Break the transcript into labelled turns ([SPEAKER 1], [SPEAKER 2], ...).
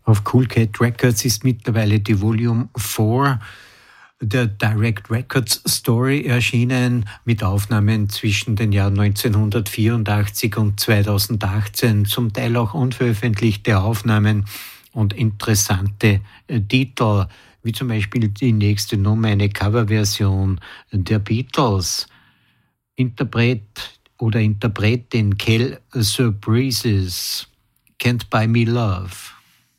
[SPEAKER 1] Auf Cool Cat Records ist mittlerweile die Volume 4 der Direct Records Story erschienen, mit Aufnahmen zwischen den Jahren 1984 und 2018, zum Teil auch unveröffentlichte Aufnahmen und interessante Titel, wie zum Beispiel die nächste Nummer, eine Coverversion der Beatles. Interpret oder Interpretin Kel Surprises, Can't Buy Me Love.